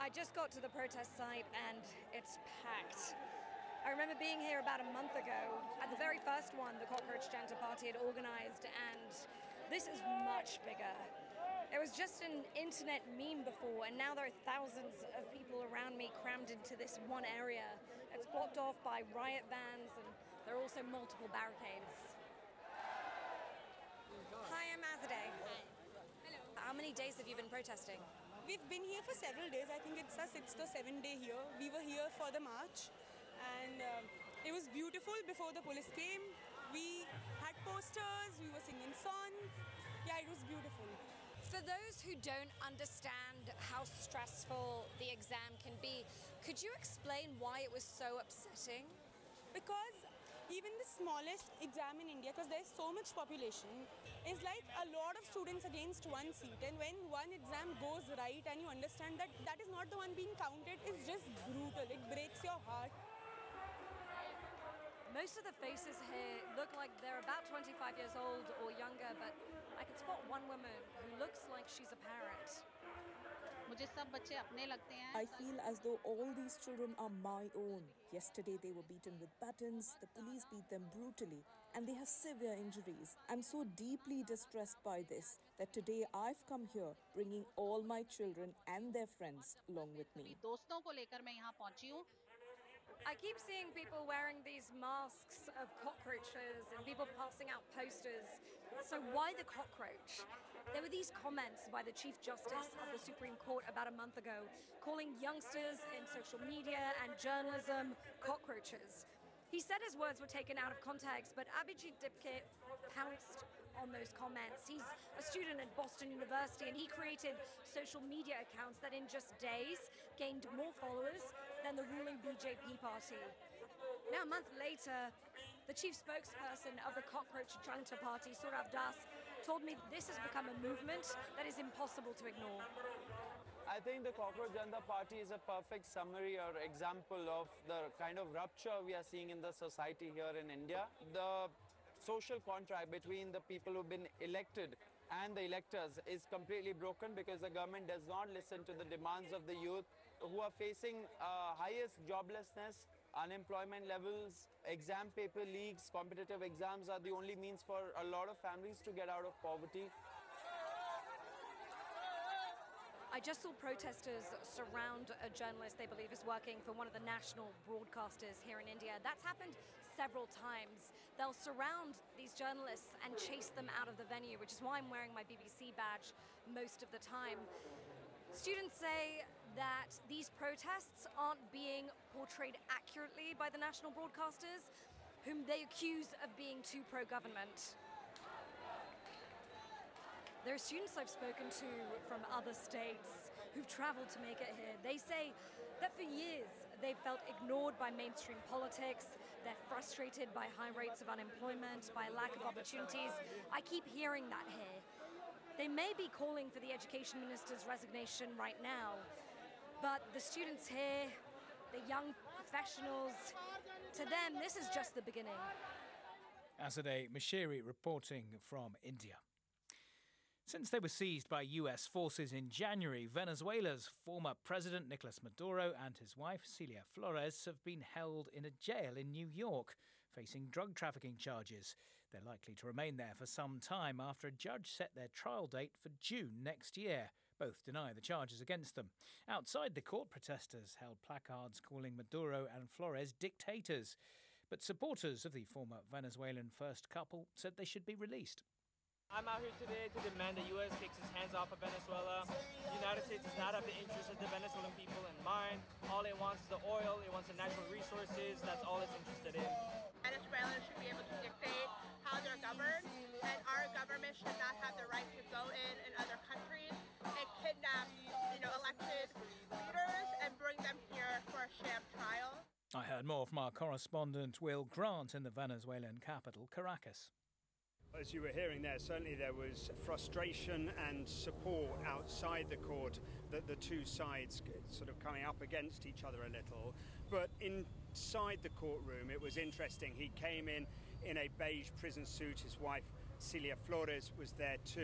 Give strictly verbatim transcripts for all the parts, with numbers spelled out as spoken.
I just got to the protest site and it's packed. I remember being here about a month ago at the very first one the Cockroach Janta Party had organised, and this is much bigger. It was just an internet meme before, and now there are thousands of people around me crammed into this one area. It's blocked off by riot vans, and there are also multiple barricades. Hi, I'm Azadeh. Hello. How many days have you been protesting? We've been here for several days. I think it's our sixth or seventh day here. We were here for the march, and uh, it was beautiful before the police came. We had posters, we were singing songs. Yeah, it was beautiful. For those who don't understand how stressful the exam can be, could you explain why it was so upsetting? Because even the smallest exam in India, because there's so much population, is like a lot of students against one seat. And when one exam goes right and you understand that that is not the one being counted, it's just brutal. It breaks your heart. Most of the faces here look like they're about twenty-five years old or younger, but I can spot one woman who looks like she's a parent. I feel as though all these children are my own. Yesterday they were beaten with batons, the police beat them brutally, and they have severe injuries. I'm so deeply distressed by this that today I've come here bringing all my children and their friends along with me. I keep seeing people wearing these masks of cockroaches and people passing out posters. So why the cockroach? There were these comments by the Chief Justice of the Supreme Court about a month ago, calling youngsters in social media and journalism cockroaches. He said his words were taken out of context, but Abhijit Dipke pounced on those comments. He's a student at Boston University, and he created social media accounts that in just days gained more followers than the ruling B J P party. Now, a month later, the chief spokesperson of the Cockroach Janta Party, Saurav Das, told me this has become a movement that is impossible to ignore. I think the Cockroach Janta Party is a perfect summary or example of the kind of rupture we are seeing in the society here in India. The social contract between the people who've been elected and the electors is completely broken because the government does not listen to the demands of the youth who are facing uh, highest joblessness, unemployment levels, exam paper leaks. Competitive exams are the only means for a lot of families to get out of poverty. I just saw protesters surround a journalist they believe is working for one of the national broadcasters here in India. That's happened several times. They'll surround these journalists and chase them out of the venue, which is why I'm wearing my B B C badge most of the time. Students say that these protests aren't being portrayed accurately by the national broadcasters, whom they accuse of being too pro-government. There are students I've spoken to from other states who've traveled to make it here. They say that for years they've felt ignored by mainstream politics. They're frustrated by high rates of unemployment, by lack of opportunities. I keep hearing that here. They may be calling for the education minister's resignation right now, but the students here, the young professionals, to them this is just the beginning. Azadeh Mashiri reporting from India. Since they were seized by U S forces in January, Venezuela's former president Nicolas Maduro and his wife Celia Flores have been held in a jail in New York, facing drug trafficking charges. They're likely to remain there for some time after a judge set their trial date for June next year. Both deny the charges against them. Outside the court, protesters held placards calling Maduro and Flores dictators. But supporters of the former Venezuelan first couple said they should be released. I'm out here today to demand the U S takes its hands off of Venezuela. The United States does not have the interests of the Venezuelan people in mind. All it wants is the oil, it wants the natural resources, that's all it's interested in. Venezuelans should be able to dictate how they're governed, and our government should not have the right to go in in other countries and kidnap, you know, elected leaders and bring them here for a sham trial. I heard more from our correspondent Will Grant in the Venezuelan capital, Caracas. As you were hearing there, certainly there was frustration and support outside the court, that the two sides sort of coming up against each other a little. But inside the courtroom, it was interesting. He came in in a beige prison suit. His wife, Celia Flores, was there too.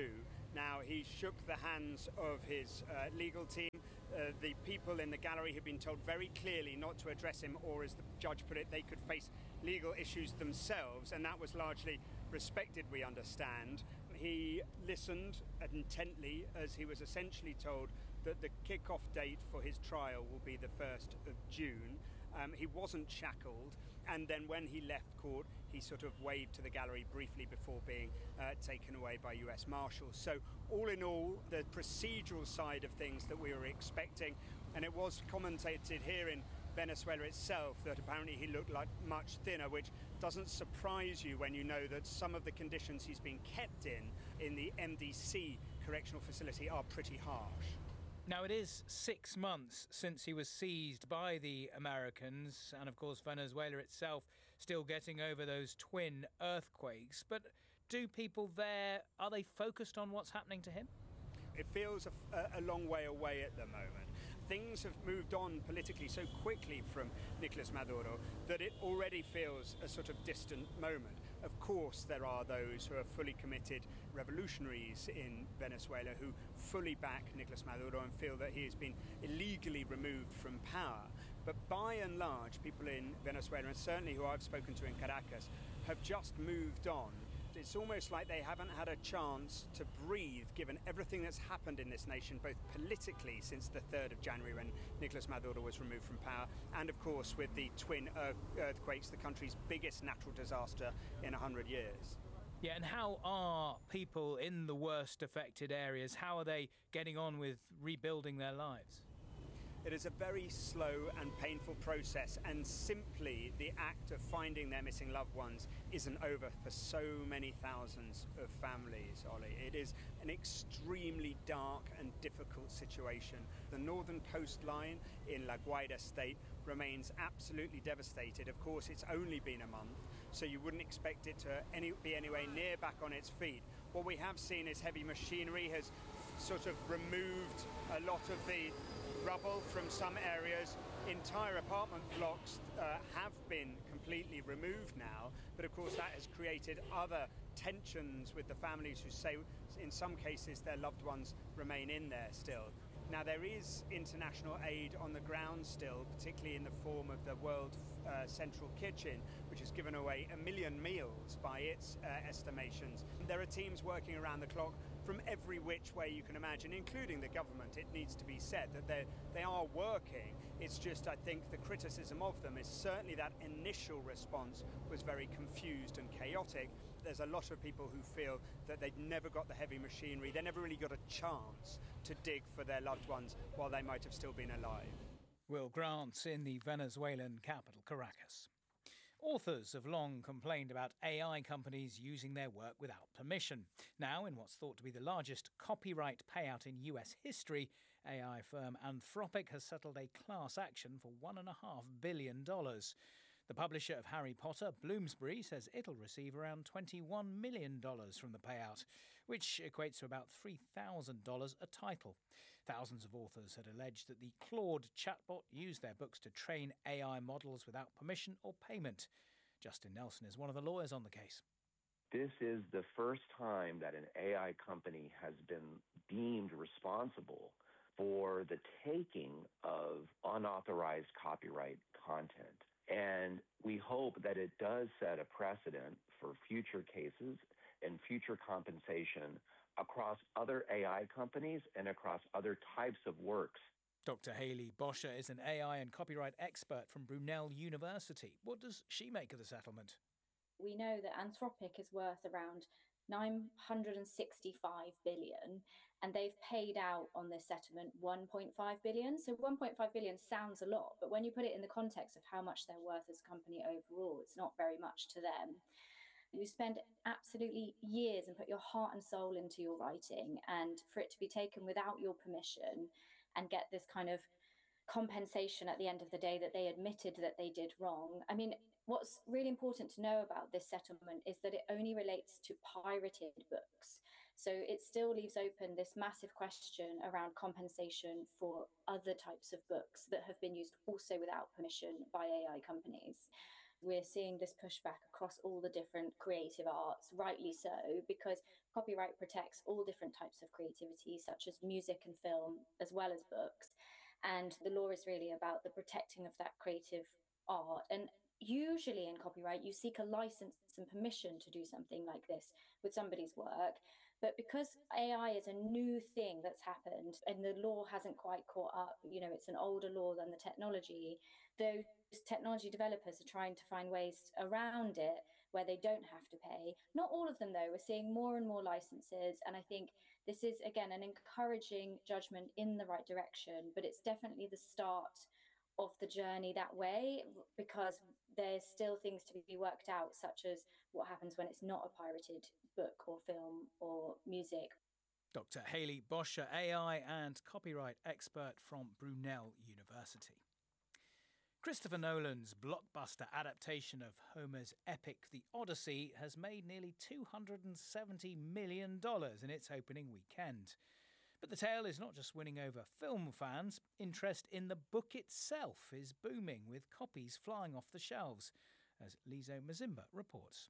Now, he shook the hands of his uh, legal team. Uh, the people in the gallery had been told very clearly not to address him, or as the judge put it, they could face legal issues themselves, and that was largely respected, we understand. He listened intently as he was essentially told that the kick-off date for his trial will be the first of June. Um, he wasn't shackled, and then when he left court, he sort of waved to the gallery briefly before being uh, taken away by U S Marshals. So all in all, the procedural side of things that we were expecting, and it was commentated here in Venezuela itself that apparently he looked like much thinner, which doesn't surprise you when you know that some of the conditions he's been kept in in the M D C correctional facility are pretty harsh. Now, it is six months since he was seized by the Americans, and of course Venezuela itself still getting over those twin earthquakes. But do people there, are they focused on what's happening to him? It feels a, a long way away at the moment. Things have moved on politically so quickly from Nicolas Maduro that it already feels a sort of distant moment. Of course, there are those who are fully committed revolutionaries in Venezuela who fully back Nicolas Maduro and feel that he has been illegally removed from power. But by and large, people in Venezuela, and certainly who I've spoken to in Caracas, have just moved on. It's almost like they haven't had a chance to breathe, given everything that's happened in this nation, both politically since the third of January when Nicolas Maduro was removed from power, and of course with the twin earthquakes, the country's biggest natural disaster in one hundred years. Yeah, and how are people in the worst affected areas, how are they getting on with rebuilding their lives? It is a very slow and painful process, and simply the act of finding their missing loved ones isn't over for so many thousands of families, Ollie. It is an extremely dark and difficult situation. The northern coastline in La Guaira state remains absolutely devastated. Of course, it's only been a month, so you wouldn't expect it to any, be anywhere near back on its feet. What we have seen is heavy machinery has sort of removed a lot of the rubble from some areas. Entire apartment blocks uh, have been completely removed now, but of course that has created other tensions with the families who say in some cases their loved ones remain in there still. Now, there is international aid on the ground still, particularly in the form of the World uh, Central Kitchen, which has given away a million meals by its uh, estimations. There are teams working around the clock from every which way you can imagine, including the government. It needs to be said that they they are working. It's just, I think, the criticism of them is certainly that initial response was very confused and chaotic. There's a lot of people who feel that they'd never got the heavy machinery, they never really got a chance to dig for their loved ones while they might have still been alive. Will Grant in the Venezuelan capital, Caracas. Authors have long complained about A I companies using their work without permission. Now, in what's thought to be the largest copyright payout in U S history, A I firm Anthropic has settled a class action for one point five billion dollars. The publisher of Harry Potter, Bloomsbury, says it'll receive around twenty-one million dollars from the payout, which equates to about three thousand dollars a title. Thousands of authors had alleged that the Claude chatbot used their books to train A I models without permission or payment. Justin Nelson is one of the lawyers on the case. This is the first time that an A I company has been deemed responsible for the taking of unauthorized copyright content. And we hope that it does set a precedent for future cases and future compensation across other A I companies and across other types of works. Doctor Hayley Boscher is an A I and copyright expert from Brunel University. What does she make of the settlement? We know that Anthropic is worth around nine hundred sixty-five billion, and they've paid out on this settlement one point five billion. So one point five billion sounds a lot, but when you put it in the context of how much they're worth as a company overall, it's not very much to them. You spend absolutely years and put your heart and soul into your writing, and for it to be taken without your permission and get this kind of compensation at the end of the day that they admitted that they did wrong. I mean, what's really important to know about this settlement is that it only relates to pirated books. So it still leaves open this massive question around compensation for other types of books that have been used also without permission by A I companies. We're seeing this pushback across all the different creative arts, rightly so, because copyright protects all different types of creativity, such as music and film, as well as books. And the law is really about the protecting of that creative art. And usually in copyright, you seek a license and permission to do something like this with somebody's work. But because A I is a new thing that's happened and the law hasn't quite caught up, you know, it's an older law than the technology, those technology developers are trying to find ways around it where they don't have to pay. Not all of them, though. We're seeing more and more licenses. And I think this is, again, an encouraging judgment in the right direction, but it's definitely the start of the journey that way, because there's still things to be worked out, such as what happens when it's not a pirated book or film or music. Doctor Hayley Boscher, A I and copyright expert from Brunel University. Christopher Nolan's blockbuster adaptation of Homer's epic The Odyssey has made nearly two hundred seventy million dollars in its opening weekend. But the tale is not just winning over film fans. Interest in the book itself is booming, with copies flying off the shelves, as Lizo Mazimba reports.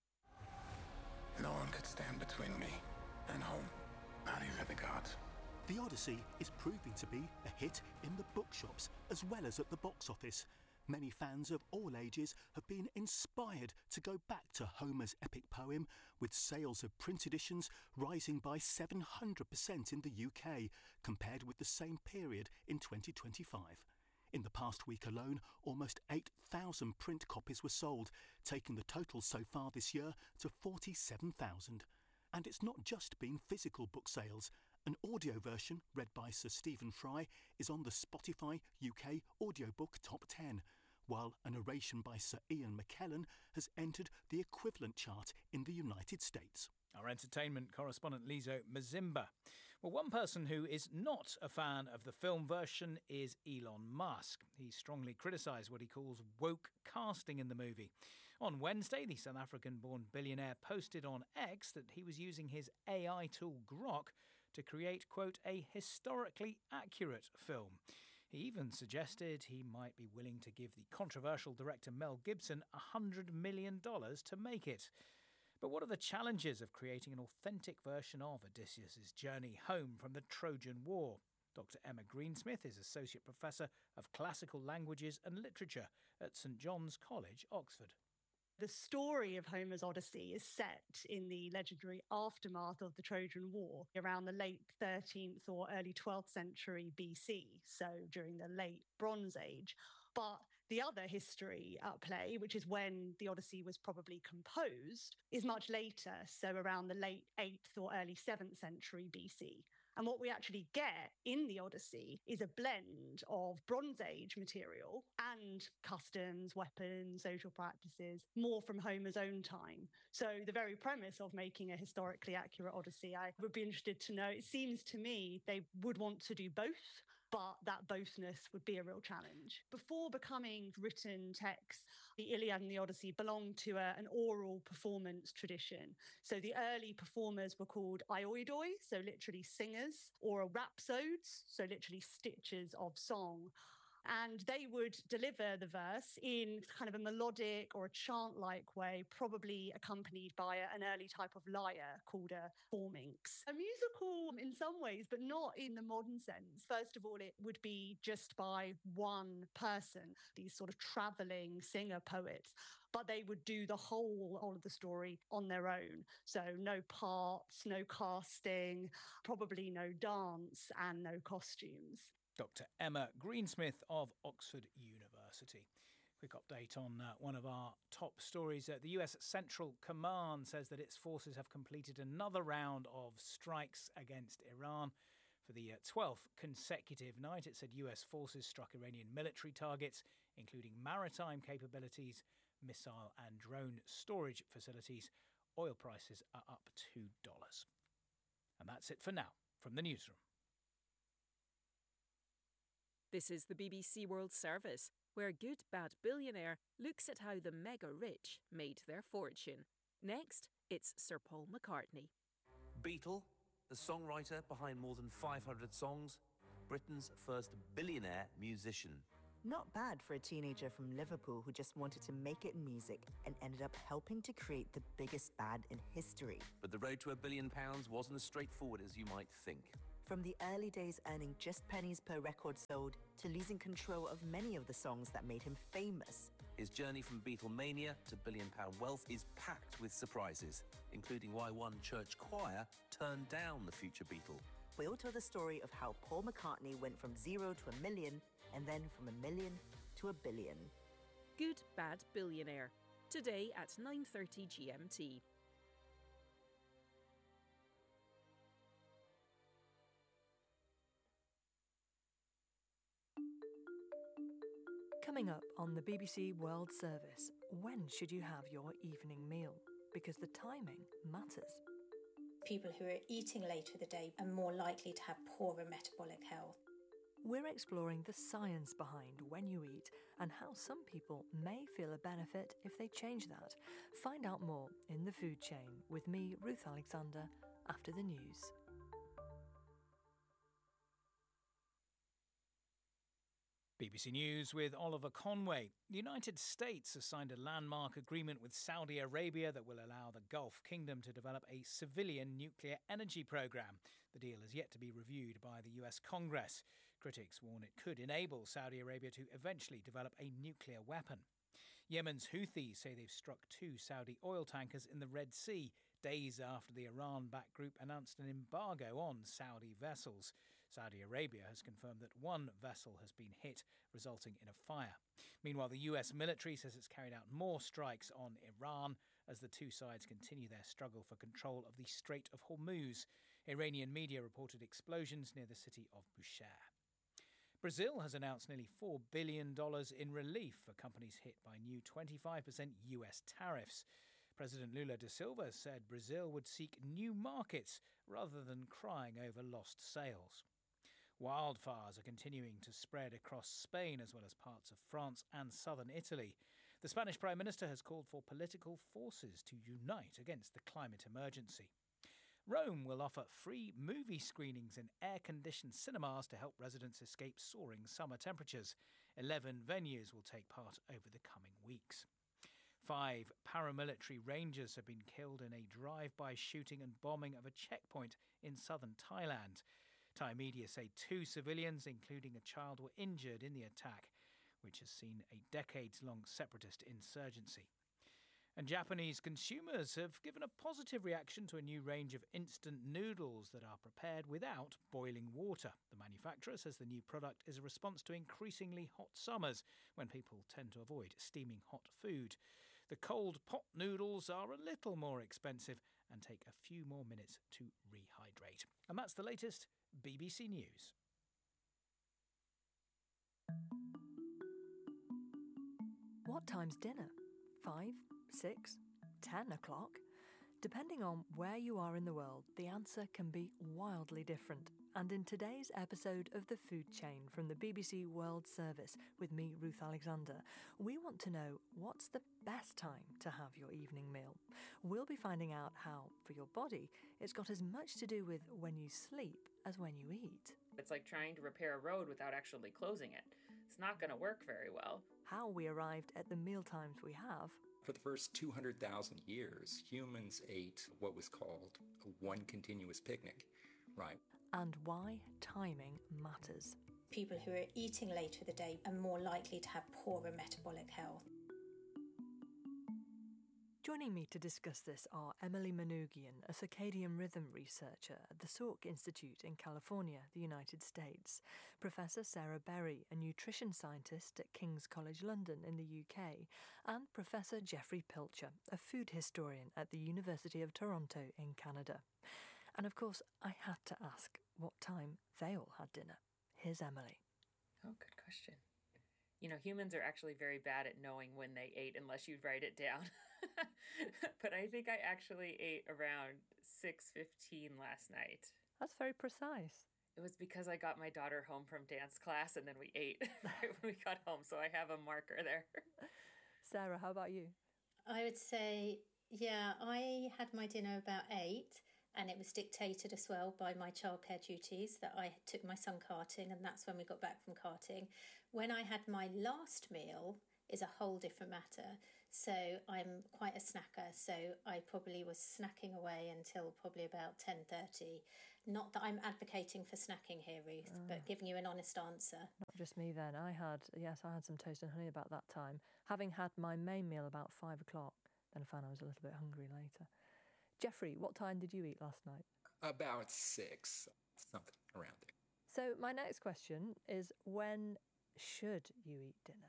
No one could stand between me and home, not even the gods. The Odyssey is proving to be a hit in the bookshops as well as at the box office. Many fans of all ages have been inspired to go back to Homer's epic poem, with sales of print editions rising by seven hundred percent in the U K compared with the same period in twenty twenty-five. In the past week alone, almost eight thousand print copies were sold, taking the total so far this year to forty-seven thousand. And it's not just been physical book sales. An audio version, read by Sir Stephen Fry, is on the Spotify U K audiobook top ten, while a narration by Sir Ian McKellen has entered the equivalent chart in the United States. Our entertainment correspondent Lizo Mazimba. Well, one person who is not a fan of the film version is Elon Musk. He strongly criticised what he calls woke casting in the movie. On Wednesday, the South African-born billionaire posted on X that he was using his A I tool Grok to create, quote, a historically accurate film. He even suggested he might be willing to give the controversial director Mel Gibson one hundred million dollars to make it. But what are the challenges of creating an authentic version of Odysseus' journey home from the Trojan War? Doctor Emma Greensmith is Associate Professor of Classical Languages and Literature at St John's College, Oxford. The story of Homer's Odyssey is set in the legendary aftermath of the Trojan War around the late thirteenth or early twelfth century B C, so during the late Bronze Age. But the other history at play, which is when the Odyssey was probably composed, is much later, so around the late eighth or early seventh century B C. And what we actually get in the Odyssey is a blend of Bronze Age material and customs, weapons, social practices, more from Homer's own time. So the very premise of making a historically accurate Odyssey, I would be interested to know. It seems to me they would want to do both, but that bothness would be a real challenge. Before becoming written texts, the Iliad and the Odyssey belonged to a, an oral performance tradition. So the early performers were called oioi, so literally singers, or rhapsodes, so literally stitches of song. And they would deliver the verse in kind of a melodic or a chant-like way, probably accompanied by a, an early type of lyre called a pharynx. A musical in some ways, but not in the modern sense. First of all, it would be just by one person, these sort of travelling singer poets, but they would do the whole, whole of the story on their own. So no parts, no casting, probably no dance and no costumes. Doctor Emma Greensmith of Oxford University. Quick update on uh, one of our top stories. Uh, the U S Central Command says that its forces have completed another round of strikes against Iran. For the uh, twelfth consecutive night, it said U S forces struck Iranian military targets, including maritime capabilities, missile and drone storage facilities. Oil prices are up two dollars. And that's it for now from the newsroom. This is the B B C World Service, where Good Bad Billionaire looks at how the mega rich made their fortune. Next, it's Sir Paul McCartney. Beatle, the songwriter behind more than five hundred songs, Britain's first billionaire musician. Not bad for a teenager from Liverpool who just wanted to make it in music and ended up helping to create the biggest band in history. But the road to a billion pounds wasn't as straightforward as you might think. From the early days earning just pennies per record sold to losing control of many of the songs that made him famous. His journey from Beatlemania to billion-pound wealth is packed with surprises, including why one church choir turned down the future Beatle. We'll tell the story of how Paul McCartney went from zero to a million, and then from a million to a billion. Good Bad Billionaire, today at nine thirty G M T. Coming up on the B B C World Service, when should you have your evening meal? Because the timing matters. People who are eating later in the day are more likely to have poorer metabolic health. We're exploring the science behind when you eat and how some people may feel a benefit if they change that. Find out more in The Food Chain with me, Ruth Alexander, after the news. B B C News with Oliver Conway. The United States has signed a landmark agreement with Saudi Arabia that will allow the Gulf Kingdom to develop a civilian nuclear energy program. The deal is yet to be reviewed by the U S Congress. Critics warn it could enable Saudi Arabia to eventually develop a nuclear weapon. Yemen's Houthis say they've struck two Saudi oil tankers in the Red Sea, days after the Iran-backed group announced an embargo on Saudi vessels. Saudi Arabia has confirmed that one vessel has been hit, resulting in a fire. Meanwhile, the U S military says it's carried out more strikes on Iran as the two sides continue their struggle for control of the Strait of Hormuz. Iranian media reported explosions near the city of Bushehr. Brazil has announced nearly four billion dollars in relief for companies hit by new twenty-five percent U S tariffs. President Lula da Silva said Brazil would seek new markets rather than crying over lost sales. Wildfires are continuing to spread across Spain as well as parts of France and southern Italy. The Spanish Prime Minister has called for political forces to unite against the climate emergency. Rome will offer free movie screenings in air-conditioned cinemas to help residents escape soaring summer temperatures. Eleven venues will take part over the coming weeks. Five paramilitary rangers have been killed in a drive-by shooting and bombing of a checkpoint in southern Thailand. Thai media say two civilians, including a child, were injured in the attack, which has seen a decades-long separatist insurgency. And Japanese consumers have given a positive reaction to a new range of instant noodles that are prepared without boiling water. The manufacturer says the new product is a response to increasingly hot summers when people tend to avoid steaming hot food. The cold pot noodles are a little more expensive and take a few more minutes to rehydrate. And that's the latest B B C News. What time's dinner? Five? Six? Ten o'clock? Depending on where you are in the world, the answer can be wildly different. And in today's episode of The Food Chain from the B B C World Service with me, Ruth Alexander, we want to know what's the best time to have your evening meal. We'll be finding out how, for your body, it's got as much to do with when you sleep as when you eat. It's like trying to repair a road without actually closing it. It's not going to work very well. How we arrived at the meal times we have. For the first two hundred thousand years, humans ate what was called one continuous picnic, right? And why timing matters. People who are eating later in the day are more likely to have poorer metabolic health. Joining me to discuss this are Emily Manoogian, a circadian rhythm researcher at the Salk Institute in California, the United States, Professor Sarah Berry, a nutrition scientist at King's College London in the U K, and Professor Geoffrey Pilcher, a food historian at the University of Toronto in Canada. And of course, I had to ask what time they all had dinner. Here's Emily. Oh, good question. You know, humans are actually very bad at knowing when they ate unless you write it down. But I think I actually ate around six fifteen last night. That's very precise. It was because I got my daughter home from dance class and then we ate right when we got home, so I have a marker there. Sarah, how about you? I would say, yeah, I had my dinner about eight, And it was dictated as well by my childcare duties that I took my son karting, and that's when we got back from karting. When I had my last meal is a whole different matter. So I'm quite a snacker, so I probably was snacking away until probably about ten thirty. Not that I'm advocating for snacking here, Ruth, Ah. but giving you an honest answer. Not just me then. I had, yes, I had some toast and honey about that time. Having had my main meal about five o'clock, then I found I was a little bit hungry later. Jeffrey, what time did you eat last night? About six, something around there. So my next question is, when should you eat dinner?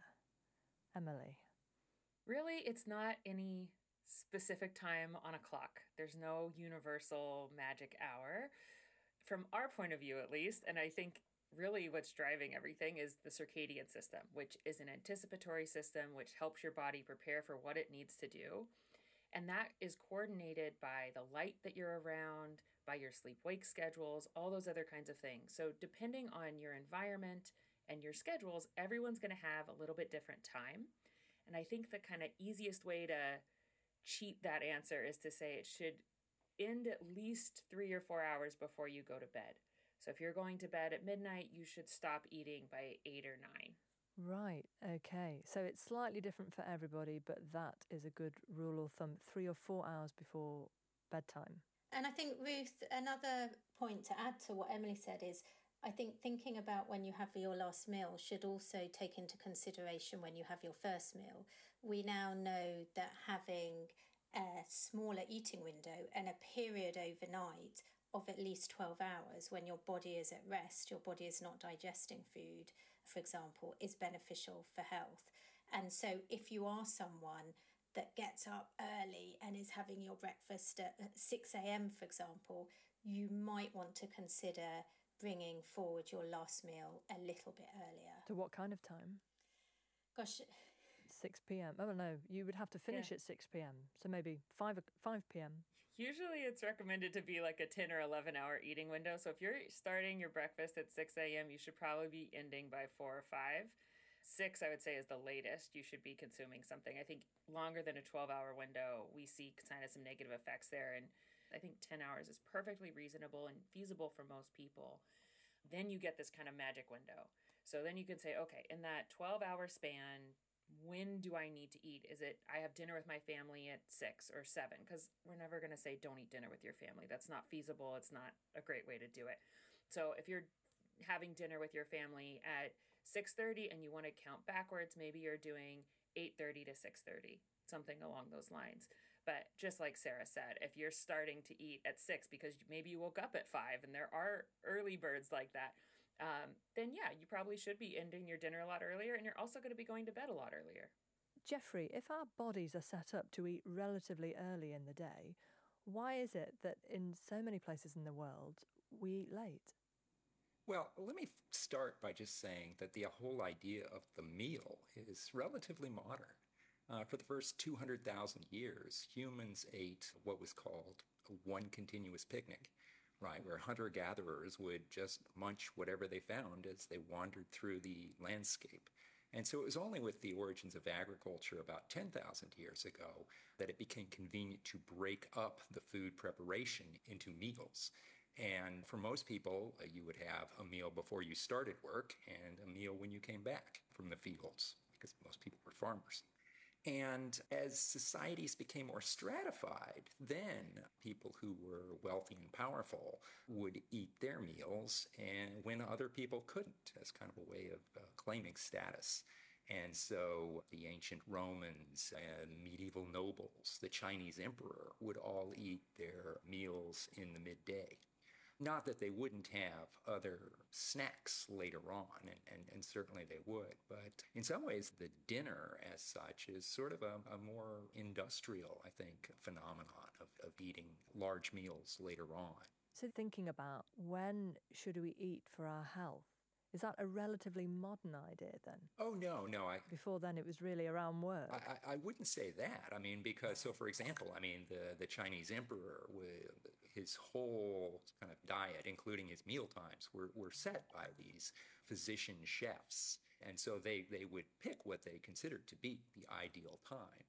Emily? Really, it's not any specific time on a clock. There's no universal magic hour. From our point of view, at least, and I think really what's driving everything is the circadian system, which is an anticipatory system which helps your body prepare for what it needs to do. And that is coordinated by the light that you're around, by your sleep-wake schedules, all those other kinds of things. So depending on your environment and your schedules, everyone's going to have a little bit different time. And I think the kind of easiest way to cheat that answer is to say it should end at least three or four hours before you go to bed. So if you're going to bed at midnight, you should stop eating by eight or nine. Right, okay. So it's slightly different for everybody, but that is a good rule of thumb, three or four hours before bedtime. And I think, Ruth, another point to add to what Emily said is, I think thinking about when you have your last meal should also take into consideration when you have your first meal. We now know that having a smaller eating window and a period overnight of at least twelve hours when your body is at rest, your body is not digesting food, for example, is beneficial for health. And so if you are someone that gets up early and is having your breakfast at six a.m., for example, you might want to consider bringing forward your last meal a little bit earlier. To what kind of time? Gosh, six p.m. Oh, no, you would have to finish Yeah. at six p.m. So maybe five p.m. Usually it's recommended to be like a ten or eleven hour eating window. So if you're starting your breakfast at six a.m., you should probably be ending by four or five. Six, I would say, is the latest you should be consuming something. I think longer than a twelve hour window, we see kind of some negative effects there. And I think ten hours is perfectly reasonable and feasible for most people. Then you get this kind of magic window. So then you can say, okay, in that twelve hour span, when do I need to eat? Is it, I have dinner with my family at six or seven? Because we're never going to say don't eat dinner with your family. That's not feasible. It's not a great way to do it. So if you're having dinner with your family at six thirty and you want to count backwards, maybe you're doing eight thirty to six thirty, something along those lines. But just like Sarah said, if you're starting to eat at six because maybe you woke up at five, and there are early birds like that, um, then yeah, you probably should be ending your dinner a lot earlier, and you're also going to be going to bed a lot earlier. Jeffrey, if our bodies are set up to eat relatively early in the day, why is it that in so many places in the world we eat late? Well, let me start by just saying that the whole idea of the meal is relatively modern. Uh, for the first two hundred thousand years, humans ate what was called one continuous picnic, right, where hunter-gatherers would just munch whatever they found as they wandered through the landscape. And so it was only with the origins of agriculture about ten thousand years ago that it became convenient to break up the food preparation into meals. And for most people, uh, you would have a meal before you started work and a meal when you came back from the fields, because most people were farmers. And as societies became more stratified, then people who were wealthy and powerful would eat their meals, and when other people couldn't, as kind of a way of uh, claiming status. And so the ancient Romans and medieval nobles, the Chinese emperor, would all eat their meals in the midday. Not that they wouldn't have other snacks later on, and, and, and certainly they would, but in some ways the dinner as such is sort of a, a more industrial, I think, phenomenon of, of eating large meals later on. So thinking about when should we eat for our health, is that a relatively modern idea then? Oh, no, no. I, Before then it was really around work. I, I wouldn't say that. I mean, because, so for example, I mean, the, the Chinese emperor, with his whole kind of diet, including his meal times, were, were set by these physician chefs. And so they, they would pick what they considered to be the ideal times.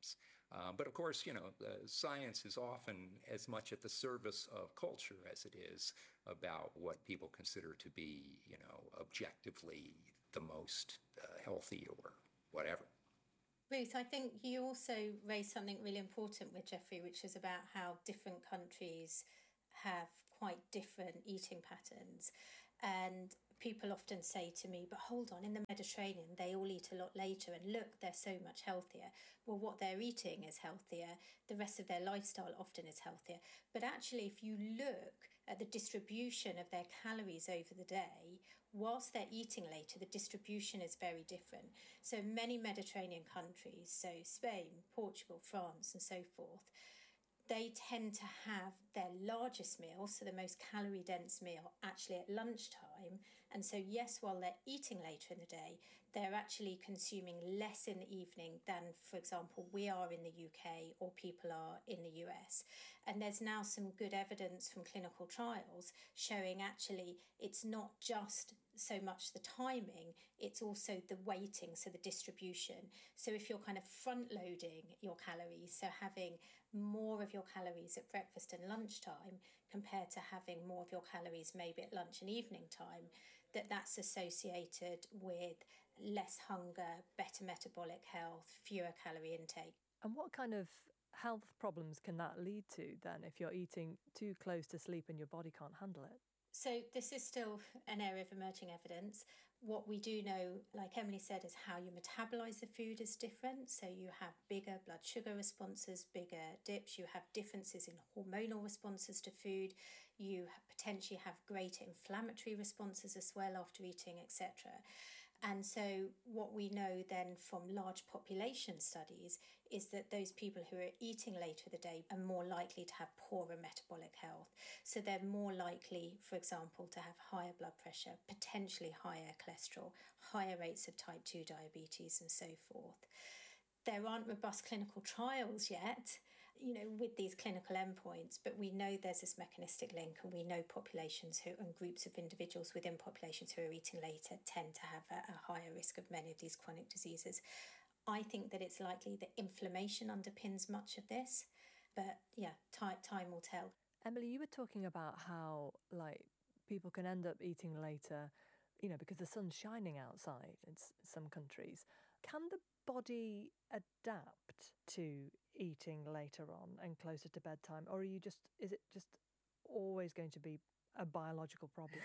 Uh, but of course, you know, the science is often as much at the service of culture as it is about what people consider to be, you know, objectively the most uh, healthy or whatever. Ruth, I think you also raised something really important with Jeffrey, which is about how different countries have quite different eating patterns. And people often say to me, but hold on, in the Mediterranean, they all eat a lot later, and look, they're so much healthier. Well, what they're eating is healthier. The rest of their lifestyle often is healthier. But actually, if you look at the distribution of their calories over the day, whilst they're eating later, the distribution is very different. So many Mediterranean countries, so Spain, Portugal, France, and so forth, they tend to have their largest meal, so the most calorie dense meal, actually at lunchtime. And so, yes, while they're eating later in the day, they're actually consuming less in the evening than, for example, we are in the U K or people are in the U S. And there's now some good evidence from clinical trials showing actually it's not just so much the timing, it's also the weighting, so the distribution. So if you're kind of front loading your calories, so having more of your calories at breakfast and lunchtime compared to having more of your calories maybe at lunch and evening time, that that's associated with less hunger, better metabolic health, fewer calorie intake. And what kind of health problems can that lead to then if you're eating too close to sleep and your body can't handle it? So this is still an area of emerging evidence. What we do know, like Emily said, is how you metabolize the food is different. So you have bigger blood sugar responses, bigger dips. You have differences in hormonal responses to food. You potentially have greater inflammatory responses as well after eating, et cetera. And so what we know then from large population studies is that those people who are eating later in the day are more likely to have poorer metabolic health. So they're more likely, for example, to have higher blood pressure, potentially higher cholesterol, higher rates of type two diabetes and so forth. There aren't robust clinical trials yet, you know, with these clinical endpoints, but we know there's this mechanistic link, and we know populations who and groups of individuals within populations who are eating later tend to have a, a higher risk of many of these chronic diseases. I think that it's likely that inflammation underpins much of this, but yeah, time, time will tell. Emily, you were talking about how, like, people can end up eating later, you know, because the sun's shining outside in s- some countries. Can the body adapt to eating later on and closer to bedtime, or are you just is it just always going to be a biological problem?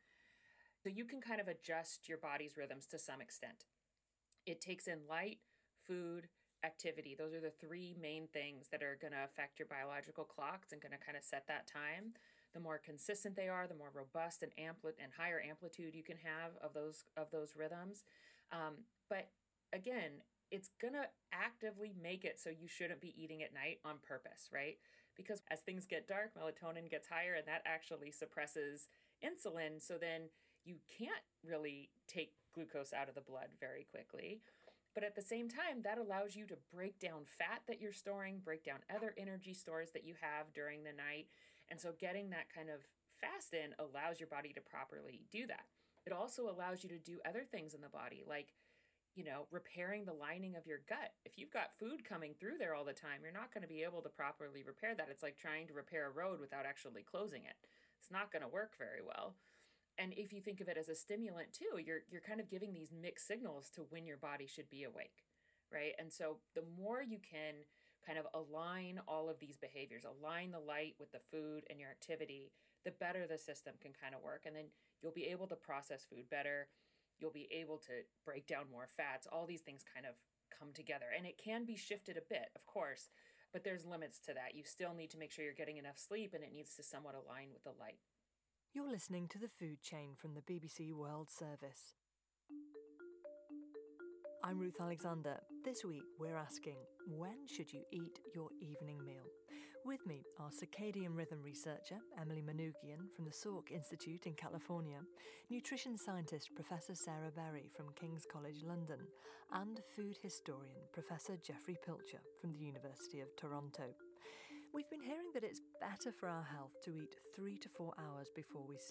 So you can kind of adjust your body's rhythms to some extent. It takes in light, food, activity. Those are the three main things that are going to affect your biological clocks and going to kind of set that time. The more consistent they are, the more robust and ampli- and higher amplitude you can have of those of those rhythms. Um, but again, it's going to actively make it so you shouldn't be eating at night on purpose, right? Because as things get dark, melatonin gets higher, and that actually suppresses insulin. So then you can't really take glucose out of the blood very quickly. But at the same time, that allows you to break down fat that you're storing, break down other energy stores that you have during the night. And so getting that kind of fast in allows your body to properly do that. It also allows you to do other things in the body, like, you know, repairing the lining of your gut. If you've got food coming through there all the time, you're not going to be able to properly repair that. It's like trying to repair a road without actually closing it. It's not going to work very well. And if you think of it as a stimulant too, you're you're kind of giving these mixed signals to when your body should be awake, right? And so the more you can kind of align all of these behaviors, align the light with the food and your activity, the better the system can kind of work. And then you'll be able to process food better. You'll be able to break down more fats. All these things kind of come together. And it can be shifted a bit, of course, but there's limits to that. You still need to make sure you're getting enough sleep, and it needs to somewhat align with the light. You're listening to The Food Chain from the B B C World Service. I'm Ruth Alexander. This week we're asking, when should you eat your evening meal? With me are circadian rhythm researcher Emily Manoogian from the Salk Institute in California, nutrition scientist Professor Sarah Berry from King's College London, and food historian Professor Jeffrey Pilcher from the University of Toronto. We've been hearing that it's better for our health to eat three to four hours before we sleep.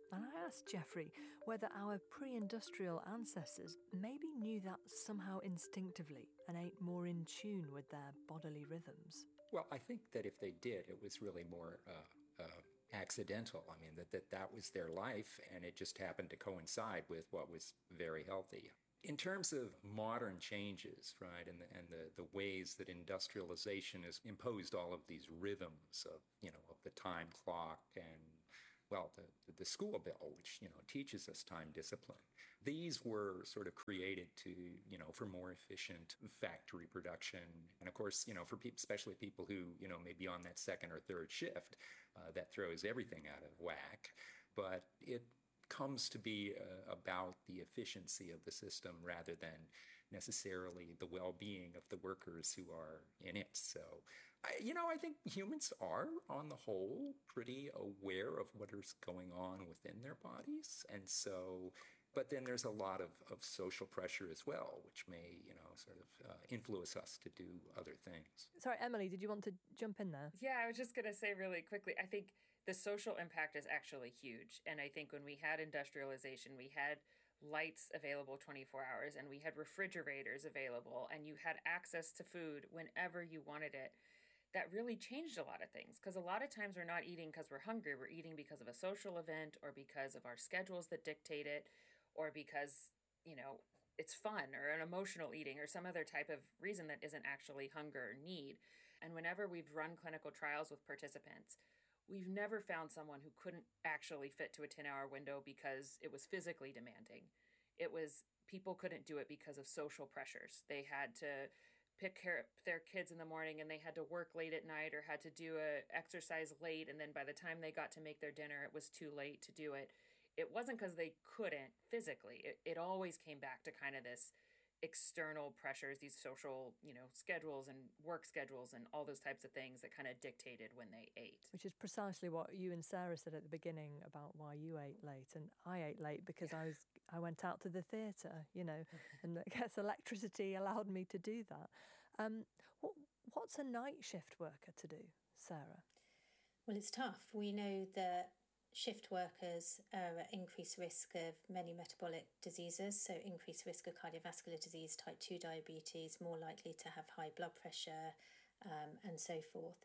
And I asked Jeffrey whether our pre-industrial ancestors maybe knew that somehow instinctively and ate more in tune with their bodily rhythms. Well, I think that if they did, it was really more uh, uh, accidental. I mean, that, that that was their life, and it just happened to coincide with what was very healthy. In terms of modern changes, right, and the, and the, the ways that industrialization has imposed all of these rhythms of, you know, of the time clock and, well, the, the school bill, which, you know, teaches us time discipline. These were sort of created to, you know, for more efficient factory production. And of course, you know, for people, especially people who, you know, may be on that second or third shift, uh, that throws everything out of whack. But it comes to be uh, about the efficiency of the system rather than necessarily the well-being of the workers who are in it. So, I, you know, I think humans are, on the whole, pretty aware of what is going on within their bodies. And so, but then there's a lot of, of social pressure as well, which may, you know, sort of uh, influence us to do other things. Sorry, Emily, did you want to jump in there? Yeah, I was just going to say really quickly, I think the social impact is actually huge. And I think when we had industrialization, we had lights available twenty-four hours and we had refrigerators available and you had access to food whenever you wanted it. That really changed a lot of things, because a lot of times we're not eating because we're hungry. We're eating because of a social event or because of our schedules that dictate it, or because, you know, it's fun, or an emotional eating, or some other type of reason that isn't actually hunger or need. And whenever we've run clinical trials with participants, we've never found someone who couldn't actually fit to a ten-hour window because it was physically demanding. It was people couldn't do it because of social pressures. They had to pick care their kids in the morning and they had to work late at night or had to do a exercise late, and then by the time they got to make their dinner, it was too late to do it. It wasn't because they couldn't physically. It, it always came back to kind of this external pressures, these social, you know, schedules and work schedules and all those types of things that kind of dictated when they ate. Which is precisely what you and Sarah said at the beginning about why you ate late, and I ate late because I was I went out to the theatre, you know, and I guess electricity allowed me to do that. Um, what what's a night shift worker to do, Sarah? Well, it's tough. We know that shift workers are at increased risk of many metabolic diseases, so increased risk of cardiovascular disease, type two diabetes, more likely to have high blood pressure, um, and so forth.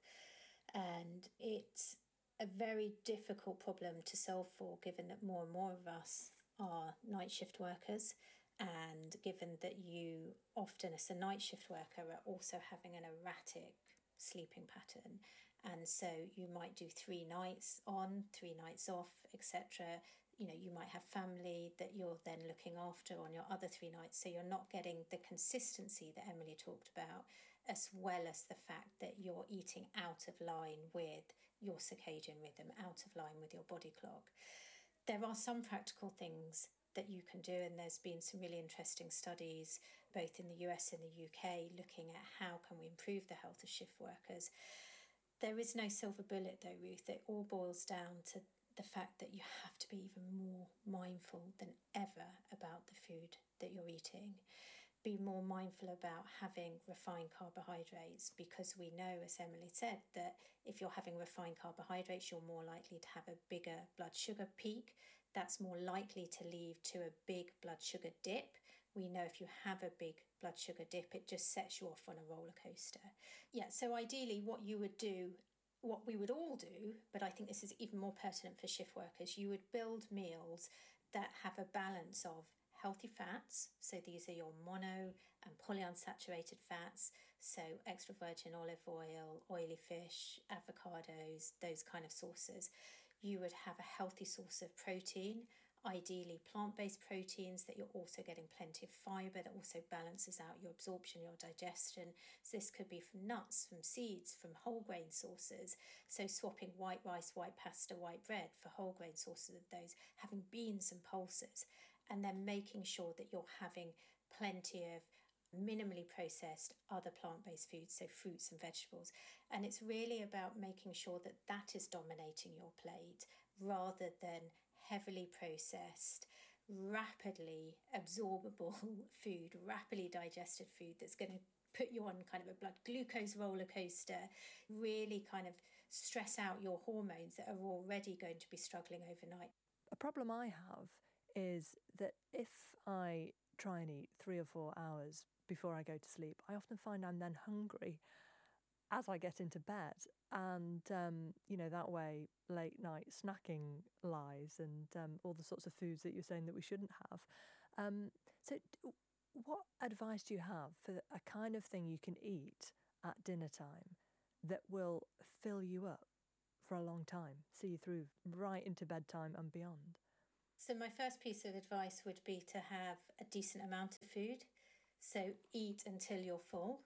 And it's a very difficult problem to solve for, given that more and more of us are night shift workers, and given that you often, as a night shift worker, are also having an erratic sleeping pattern. And so you might do three nights on, three nights off, et cetera. You know, you might have family that you're then looking after on your other three nights. So you're not getting the consistency that Emily talked about, as well as the fact that you're eating out of line with your circadian rhythm, out of line with your body clock. There are some practical things that you can do, and there's been some really interesting studies, both in the U S and the U K, looking at how can we improve the health of shift workers. There is no silver bullet though, Ruth. It all boils down to the fact that you have to be even more mindful than ever about the food that you're eating. Be more mindful about having refined carbohydrates, because we know, as Emily said, that if you're having refined carbohydrates, you're more likely to have a bigger blood sugar peak. That's more likely to lead to a big blood sugar dip. We know if you have a big blood sugar dip, it just sets you off on a roller coaster. Yeah, so ideally what you would do, what we would all do, but I think this is even more pertinent for shift workers, you would build meals that have a balance of healthy fats. So these are your mono and polyunsaturated fats, so extra virgin olive oil, oily fish, avocados, those kind of sources. You would have a healthy source of protein, ideally plant-based proteins, that you're also getting plenty of fibre that also balances out your absorption, your digestion. So this could be from nuts, from seeds, from whole grain sources. So swapping white rice, white pasta, white bread for whole grain sources of those, having beans and pulses, and then making sure that you're having plenty of minimally processed other plant-based foods, so fruits and vegetables. And it's really about making sure that that is dominating your plate rather than heavily processed, rapidly absorbable food, rapidly digested food that's going to put you on kind of a blood glucose roller coaster, really kind of stress out your hormones that are already going to be struggling overnight. A problem I have is that if I try and eat three or four hours before I go to sleep, I often find I'm then hungry as I get into bed. And, um, you know, that way late night snacking lies and um, all the sorts of foods that you're saying that we shouldn't have. Um, so d- what advice do you have for a kind of thing you can eat at dinner time that will fill you up for a long time, see you through right into bedtime and beyond? So my first piece of advice would be to have a decent amount of food. So eat until you're full.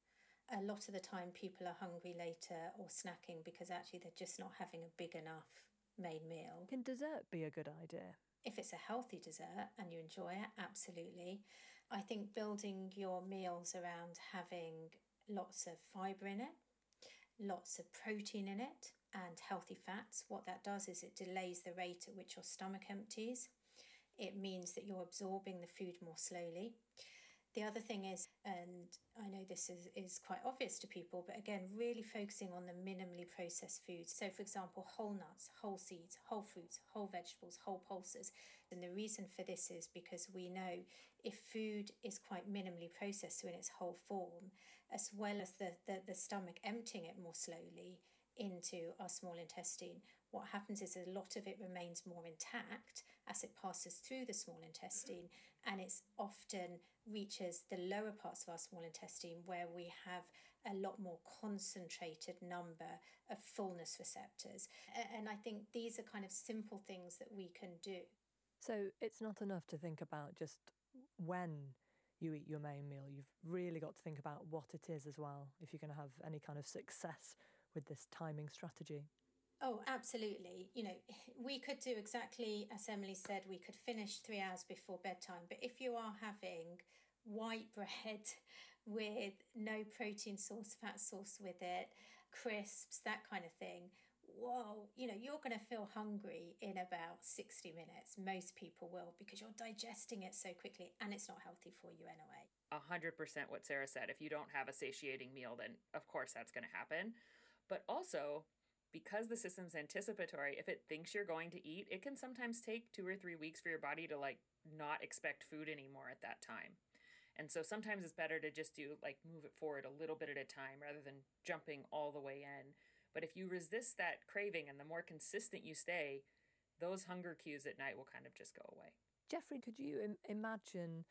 A lot of the time people are hungry later or snacking because actually they're just not having a big enough main meal. Can dessert be a good idea? If it's a healthy dessert and you enjoy it, absolutely. I think building your meals around having lots of fibre in it, lots of protein in it, and healthy fats, what that does is it delays the rate at which your stomach empties. It means that you're absorbing the food more slowly. The other thing is, and I know this is, is quite obvious to people, but again, really focusing on the minimally processed foods. So, for example, whole nuts, whole seeds, whole fruits, whole vegetables, whole pulses. And the reason for this is because we know if food is quite minimally processed, so in its whole form, as well as the, the, the stomach emptying it more slowly into our small intestine, what happens is a lot of it remains more intact as it passes through the small intestine, and it's often reaches the lower parts of our small intestine where we have a lot more concentrated number of fullness receptors. And I think these are kind of simple things that we can do. So it's not enough to think about just when you eat your main meal. You've really got to think about what it is as well if you're going to have any kind of success with this timing strategy. Oh, absolutely. You know, we could do exactly as Emily said, we could finish three hours before bedtime. But if you are having white bread with no protein source, fat source with it, crisps, that kind of thing, whoa, you know, you're going to feel hungry in about sixty minutes. Most people will, because you're digesting it so quickly and it's not healthy for you anyway. A hundred percent what Sarah said. If you don't have a satiating meal, then of course that's going to happen. But also, because the system's anticipatory, if it thinks you're going to eat, it can sometimes take two or three weeks for your body to like not expect food anymore at that time. And so sometimes it's better to just do like move it forward a little bit at a time rather than jumping all the way in. But if you resist that craving and the more consistent you stay, those hunger cues at night will kind of just go away. Jeffrey, could you Im- imagine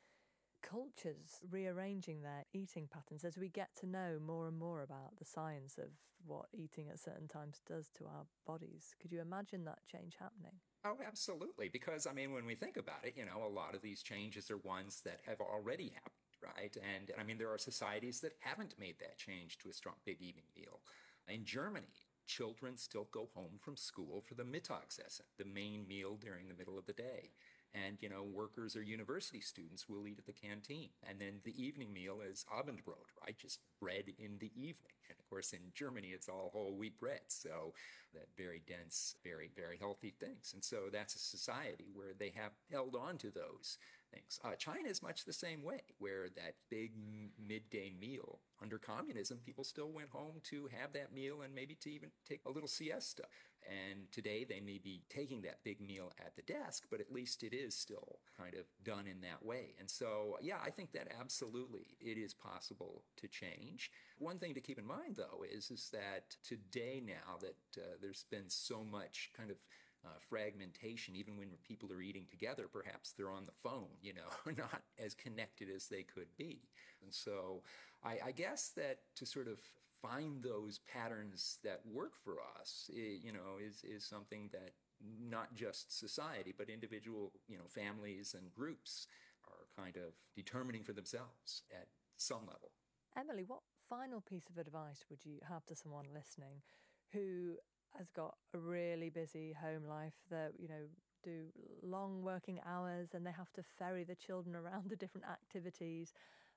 cultures rearranging their eating patterns as we get to know more and more about the science of what eating at certain times does to our bodies? Could you imagine that change happening? Oh, absolutely. Because, I mean, when we think about it, you know, a lot of these changes are ones that have already happened, right? And, I mean, there are societies that haven't made that change to a strong big evening meal. In Germany, children still go home from school for the Mittagsessen, the main meal during the middle of the day. And, you know, workers or university students will eat at the canteen. And then the evening meal is Abendbrot, right? Just bread in the evening. And of course, in Germany, it's all whole wheat bread. So that very dense, very, very healthy things. And so that's a society where they have held on to those things. Uh, China is much the same way, where that big midday meal under communism, people still went home to have that meal and maybe to even take a little siesta. And today they may be taking that big meal at the desk, but at least it is still kind of done in that way. And so, yeah, I think that absolutely it is possible to change. One thing to keep in mind, though, is, is that today now that uh, there's been so much kind of Uh, fragmentation, even when people are eating together, perhaps they're on the phone, you know, not as connected as they could be. And so I, I guess that to sort of find those patterns that work for us, it, you know, is, is something that not just society, but individual, you know, families and groups are kind of determining for themselves at some level. Emily, what final piece of advice would you have to someone listening who has got a really busy home life, that, you know, do long working hours and they have to ferry the children around the different activities?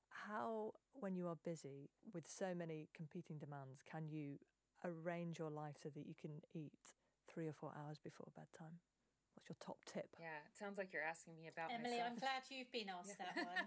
How, when you are busy with so many competing demands, can you arrange your life so that you can eat three or four hours before bedtime? What's your top tip? Yeah, it sounds like you're asking me about Emily, myself. I'm glad you've been asked that one.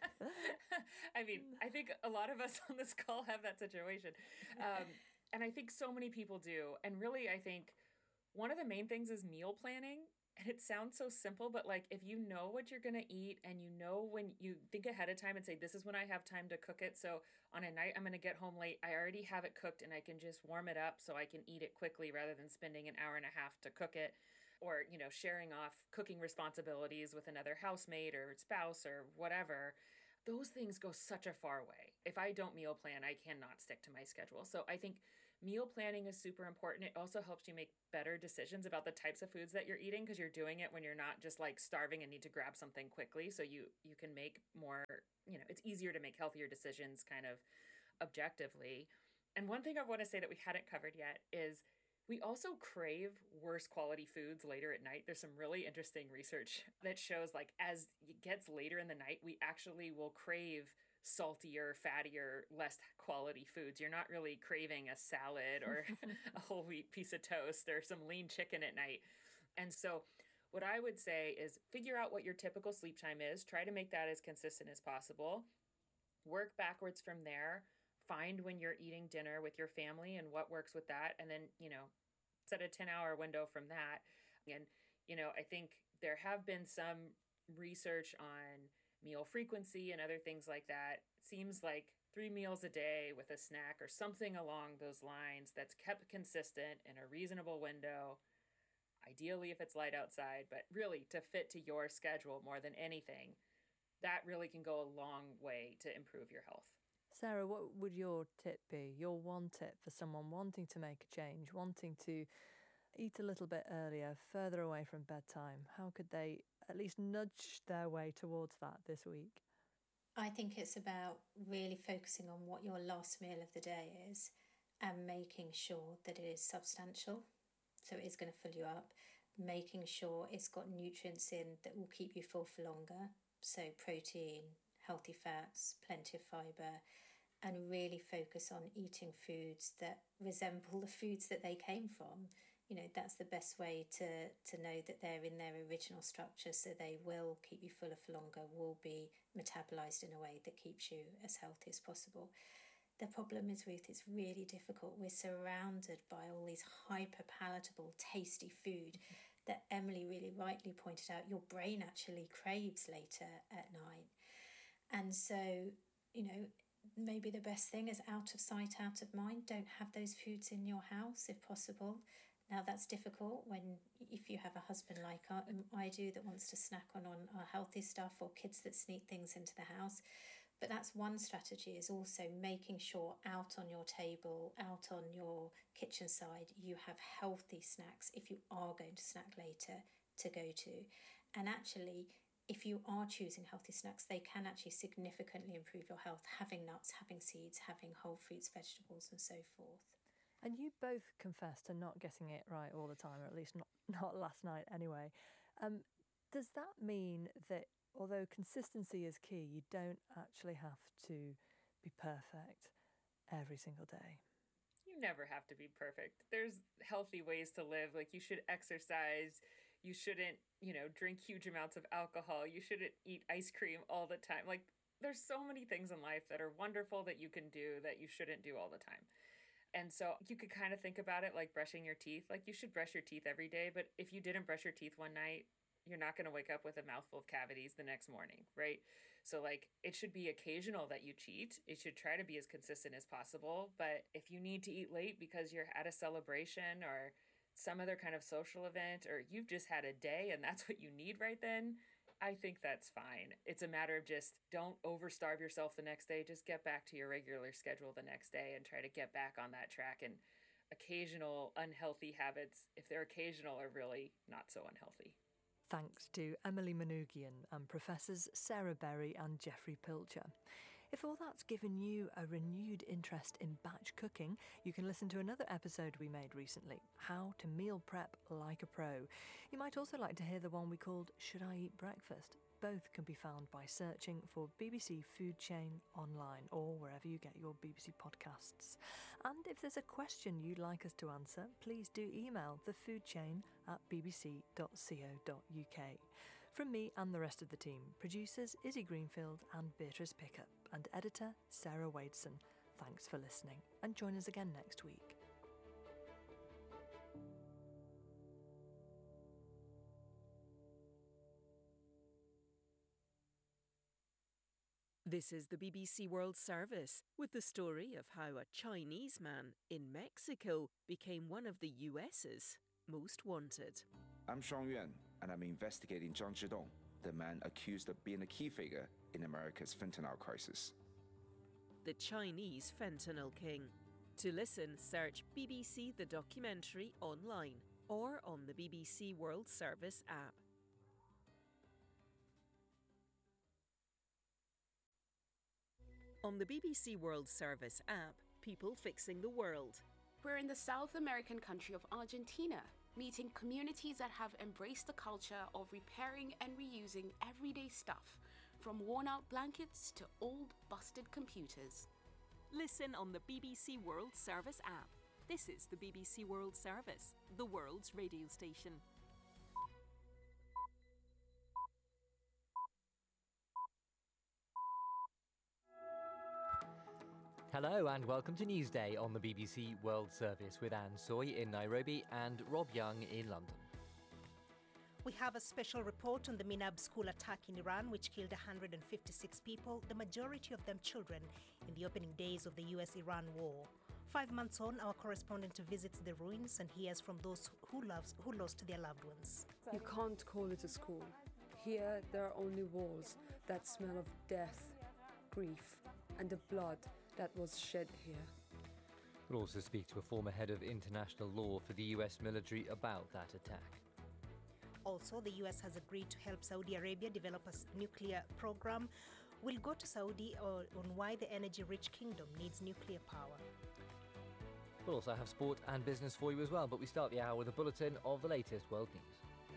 I mean, I think a lot of us on this call have that situation. Um, and I think so many people do. And really, I think one of the main things is meal planning. And it sounds so simple, but like if you know what you're going to eat and you know when you think ahead of time and say, this is when I have time to cook it. So on a night I'm going to get home late, I already have it cooked and I can just warm it up so I can eat it quickly rather than spending an hour and a half to cook it. Or, you know, sharing off cooking responsibilities with another housemate or spouse or whatever. Those things go such a far way. If I don't meal plan, I cannot stick to my schedule. So I think meal planning is super important. It also helps you make better decisions about the types of foods that you're eating because you're doing it when you're not just like starving and need to grab something quickly. So you you can make more, you know, it's easier to make healthier decisions kind of objectively. And one thing I want to say that we hadn't covered yet is we also crave worse quality foods later at night. There's some really interesting research that shows like as it gets later in the night, we actually will crave saltier, fattier, less quality foods. You're not really craving a salad or a whole wheat piece of toast or some lean chicken at night. And so what I would say is figure out what your typical sleep time is. Try to make that as consistent as possible. Work backwards from there. Find when you're eating dinner with your family and what works with that. And then, you know, set a ten hour window from that. And, you know, I think there have been some research on meal frequency and other things like that. It seems like three meals a day with a snack or something along those lines that's kept consistent in a reasonable window, ideally if it's light outside, but really to fit to your schedule more than anything, that really can go a long way to improve your health. Sarah, what would your tip be, your one tip for someone wanting to make a change, wanting to eat a little bit earlier, further away from bedtime? How could they at least nudge their way towards that this week? I think it's about really focusing on what your last meal of the day is and making sure that it is substantial, so it is going to fill you up, making sure it's got nutrients in that will keep you full for longer, so protein, healthy fats, plenty of fibre, and really focus on eating foods that resemble the foods that they came from. You know, that's the best way to, to know that they're in their original structure, so they will keep you fuller for longer, will be metabolised in a way that keeps you as healthy as possible. The problem is, Ruth, it's really difficult. We're surrounded by all these hyper-palatable, tasty food that Emily really rightly pointed out your brain actually craves later at night. And so, you know, maybe the best thing is out of sight, out of mind. Don't have those foods in your house if possible. Now that's difficult when if you have a husband like I do that wants to snack on, on our healthy stuff, or kids that sneak things into the house. But that's one strategy, is also making sure out on your table, out on your kitchen side, you have healthy snacks if you are going to snack later to go to. And actually, if you are choosing healthy snacks, they can actually significantly improve your health, having nuts, having seeds, having whole fruits, vegetables, and so forth. And you both confess to not getting it right all the time, or at least not, not last night anyway. Um, does that mean that although consistency is key, you don't actually have to be perfect every single day? You never have to be perfect. There's healthy ways to live. Like, you should exercise. You shouldn't, you know, drink huge amounts of alcohol. You shouldn't eat ice cream all the time. Like, there's so many things in life that are wonderful that you can do that you shouldn't do all the time. And so you could kind of think about it like brushing your teeth. Like, you should brush your teeth every day, but if you didn't brush your teeth one night, you're not going to wake up with a mouthful of cavities the next morning, right? So, like, it should be occasional that you cheat. It should try to be as consistent as possible. But if you need to eat late because you're at a celebration or some other kind of social event, or you've just had a day and that's what you need right then, I think that's fine. It's a matter of just don't overstarve yourself the next day. Just get back to your regular schedule the next day and try to get back on that track. And occasional unhealthy habits, if they're occasional, are really not so unhealthy. Thanks to Emily Manoogian and Professors Sarah Berry and Jeffrey Pilcher. If all that's given you a renewed interest in batch cooking, you can listen to another episode we made recently, How to Meal Prep Like a Pro. You might also like to hear the one we called Should I Eat Breakfast? Both can be found by searching for B B C Food Chain online or wherever you get your B B C podcasts. And if there's a question you'd like us to answer, please do email thefoodchain at b b c dot co dot u k. From me and the rest of the team, producers Izzy Greenfield and Beatrice Pickup, and editor Sarah Wadeson, thanks for listening, and join us again next week. This is the B B C World Service, with the story of how a Chinese man in Mexico became one of the U S's most wanted. I'm Sean Yuan, and I'm investigating Zhang Zhidong, the man accused of being a key figure in America's fentanyl crisis. The Chinese Fentanyl King. To listen, search B B C The Documentary online or on the B B C World Service app. On the B B C World Service app, people fixing the world. We're in the South American country of Argentina, meeting communities that have embraced the culture of repairing and reusing everyday stuff, from worn-out blankets to old, busted computers. Listen on the B B C World Service app. This is the B B C World Service, the world's radio station. Hello and welcome to Newsday on the B B C World Service with Anne Soy in Nairobi and Rob Young in London. We have a special report on the Minab school attack in Iran, which killed one hundred fifty-six people, the majority of them children, in the opening days of the U S Iran war. Five months on, our correspondent visits the ruins and hears from those who, loves, who lost their loved ones. You can't call it a school. Here, there are only walls that smell of death, grief, and the blood that was shed here. We'll also speak to a former head of international law for the U S military about that attack. Also, the U S has agreed to help Saudi Arabia develop a nuclear program. We'll go to Saudi on why the energy-rich kingdom needs nuclear power. We'll also have sport and business for you as well, but we start the hour with a bulletin of the latest world news.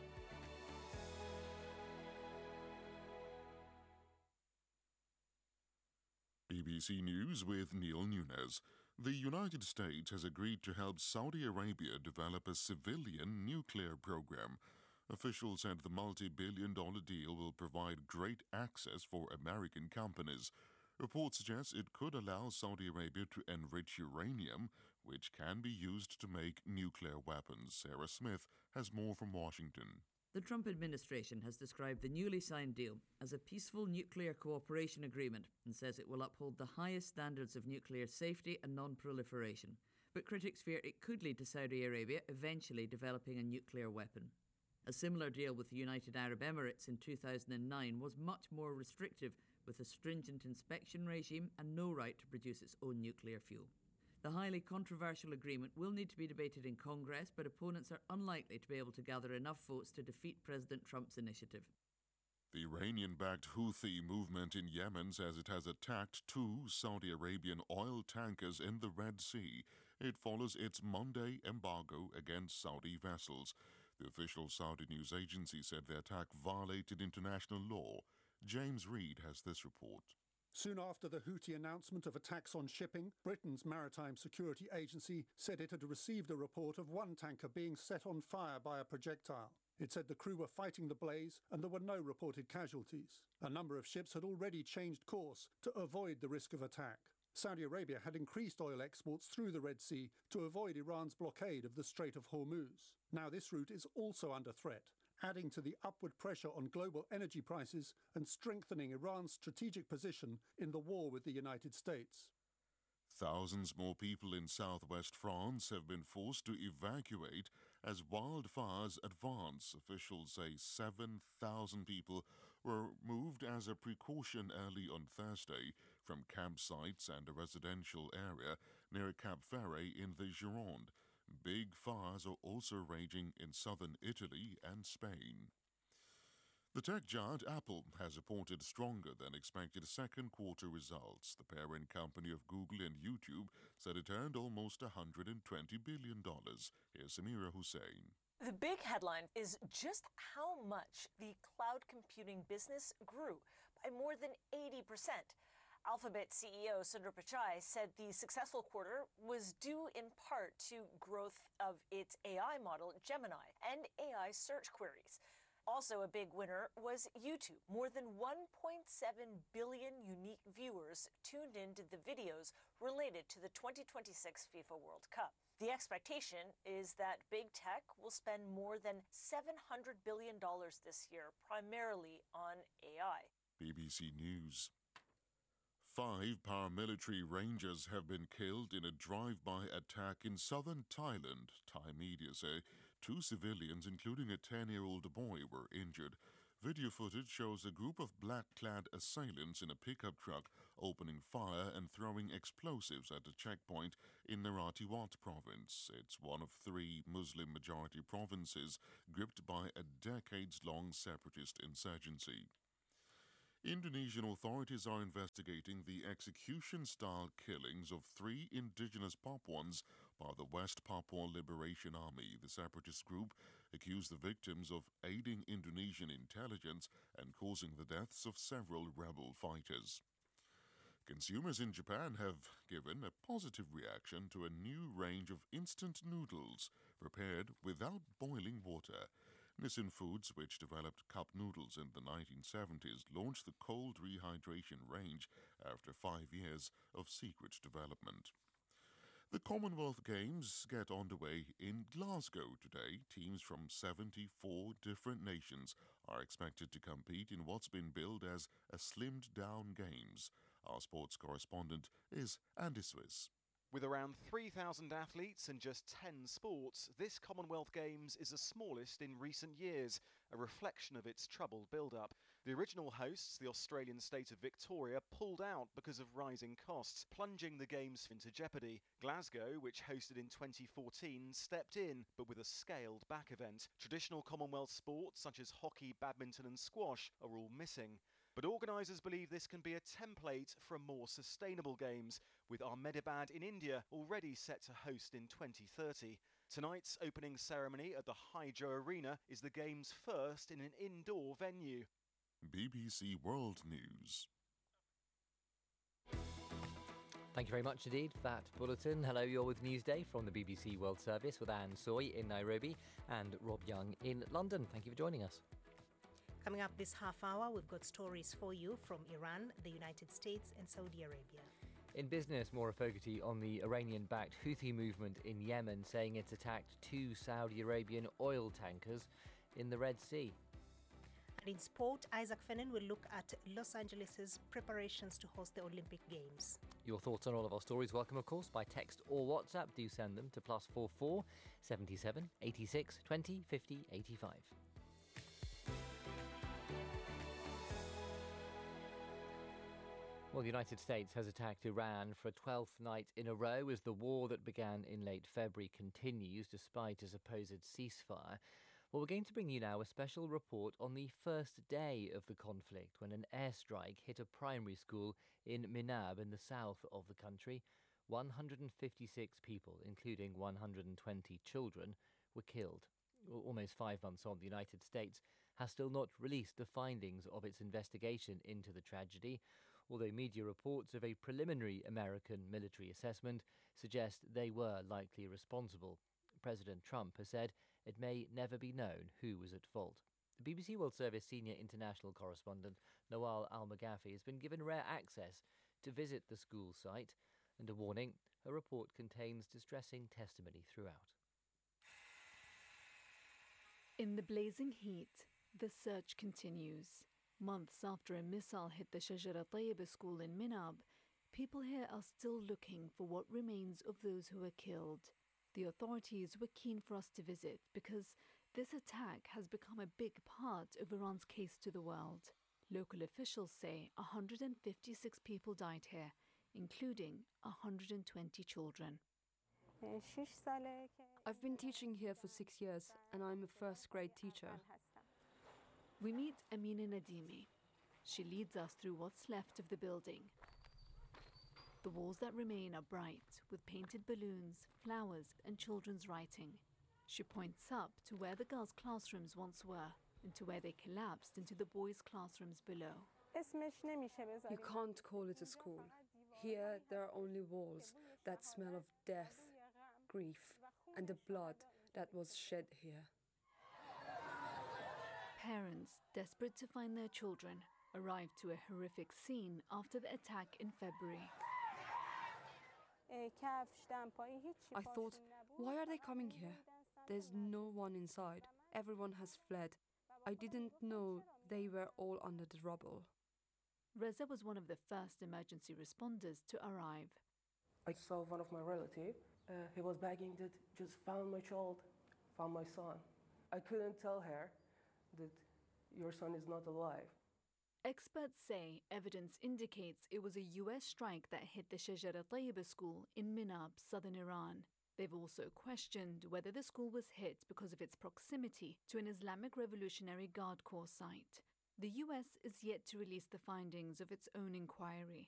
B B C News with Neil Nunes. The United States has agreed to help Saudi Arabia develop a civilian nuclear program. Officials said the multi-billion dollar deal will provide great access for American companies. Reports suggest it could allow Saudi Arabia to enrich uranium, which can be used to make nuclear weapons. Sarah Smith has more from Washington. The Trump administration has described the newly signed deal as a peaceful nuclear cooperation agreement and says it will uphold the highest standards of nuclear safety and non-proliferation. But critics fear it could lead to Saudi Arabia eventually developing a nuclear weapon. A similar deal with the United Arab Emirates in two thousand nine was much more restrictive, with a stringent inspection regime and no right to produce its own nuclear fuel. The highly controversial agreement will need to be debated in Congress, but opponents are unlikely to be able to gather enough votes to defeat President Trump's initiative. The Iranian-backed Houthi movement in Yemen says it has attacked two Saudi Arabian oil tankers in the Red Sea. It follows its Monday embargo against Saudi vessels. The official Saudi news agency said the attack violated international law. James Reid has this report. Soon after the Houthi announcement of attacks on shipping, Britain's Maritime Security Agency said it had received a report of one tanker being set on fire by a projectile. It said the crew were fighting the blaze and there were no reported casualties. A number of ships had already changed course to avoid the risk of attack. Saudi Arabia had increased oil exports through the Red Sea to avoid Iran's blockade of the Strait of Hormuz. Now this route is also under threat, adding to the upward pressure on global energy prices and strengthening Iran's strategic position in the war with the United States. Thousands more people in southwest France have been forced to evacuate as wildfires advance. Officials say seven thousand people were moved as a precaution early on Thursday from campsites and a residential area near Cap Ferret in the Gironde. Big fires are also raging in southern Italy and Spain. The tech giant Apple has reported stronger than expected second quarter results. The parent company of Google and YouTube said it earned almost one hundred twenty billion dollars. Here's Samira Hussain. The big headline is just how much the cloud computing business grew, by more than eighty percent. Alphabet C E O Sundar Pichai said the successful quarter was due in part to growth of its A I model, Gemini, and A I search queries. Also a big winner was YouTube. More than one point seven billion unique viewers tuned into the videos related to the twenty twenty-six FIFA World Cup. The expectation is that big tech will spend more than seven hundred billion dollars this year, primarily on A I. B B C News. Five paramilitary rangers have been killed in a drive-by attack in southern Thailand, Thai media say. Two civilians, including a ten-year-old boy, were injured. Video footage shows a group of black-clad assailants in a pickup truck opening fire and throwing explosives at a checkpoint in Narathiwat province. It's one of three Muslim-majority provinces gripped by a decades-long separatist insurgency. Indonesian authorities are investigating the execution-style killings of three indigenous Papuans by the West Papua Liberation Army. The separatist group accused the victims of aiding Indonesian intelligence and causing the deaths of several rebel fighters. Consumers in Japan have given a positive reaction to a new range of instant noodles prepared without boiling water. Nissin Foods, which developed cup noodles in the nineteen seventies, launched the cold rehydration range after five years of secret development. The Commonwealth Games get underway in Glasgow today. Teams from seventy-four different nations are expected to compete in what's been billed as a slimmed-down Games. Our sports correspondent is Andy Swiss. With around three thousand athletes and just ten sports, this Commonwealth Games is the smallest in recent years, a reflection of its troubled build-up. The original hosts, the Australian state of Victoria, pulled out because of rising costs, plunging the Games into jeopardy. Glasgow, which hosted in twenty fourteen, stepped in, but with a scaled-back event. Traditional Commonwealth sports, such as hockey, badminton and squash, are all missing. But organisers believe this can be a template for a more sustainable Games, with Ahmedabad in India already set to host in twenty thirty. Tonight's opening ceremony at the Hydro Arena is the Games' first in an indoor venue. B B C World News. Thank you very much indeed for that bulletin. Hello, you're with Newsday from the B B C World Service with Anne Soy in Nairobi and Rob Young in London. Thank you for joining us. Coming up this half hour, we've got stories for you from Iran, the United States and Saudi Arabia. In business, Maura Fogarty on the Iranian-backed Houthi movement in Yemen, saying it's attacked two Saudi Arabian oil tankers in the Red Sea. And in sport, Isaac Fennan will look at Los Angeles' preparations to host the Olympic Games. Your thoughts on all of our stories, welcome of course by text or WhatsApp. Do send them to plus four four seventy-seven eighty-six twenty fifty eighty-five. Well, the United States has attacked Iran for a twelfth night in a row as the war that began in late February continues despite a supposed ceasefire. Well, we're going to bring you now a special report on the first day of the conflict when an airstrike hit a primary school in Minab in the south of the country. one hundred fifty-six people, including one hundred twenty children, were killed. Almost five months on, the United States has still not released the findings of its investigation into the tragedy, although media reports of a preliminary American military assessment suggest they were likely responsible. President Trump has said it may never be known who was at fault. The B B C World Service senior international correspondent Nawal Al-Maghafi has been given rare access to visit the school site, and a warning, her report contains distressing testimony throughout. In the blazing heat, the search continues. Months after a missile hit the Shajara Tayyiba school in Minab, people here are still looking for what remains of those who were killed. The authorities were keen for us to visit because this attack has become a big part of Iran's case to the world. Local officials say one hundred fifty-six people died here, including one hundred twenty children. I've been teaching here for six years, and I'm a first grade teacher. We meet Amina Nadimi. She leads us through what's left of the building. The walls that remain are bright, with painted balloons, flowers, and children's writing. She points up to where the girls' classrooms once were, and to where they collapsed into the boys' classrooms below. You can't call it a school. Here, there are only walls that smell of death, grief, and the blood that was shed here. Parents, desperate to find their children, arrived to a horrific scene after the attack in February. I thought, why are they coming here? There's no one inside. Everyone has fled. I didn't know they were all under the rubble. Reza was one of the first emergency responders to arrive. I saw one of my relatives. Uh, he was begging that just found my child, found my son. I couldn't tell her that your son is not alive. Experts say evidence indicates it was a U S strike that hit the Shajara Tayyiba school in Minab, southern Iran. They've also questioned whether the school was hit because of its proximity to an Islamic Revolutionary Guard Corps site. The U S is yet to release the findings of its own inquiry.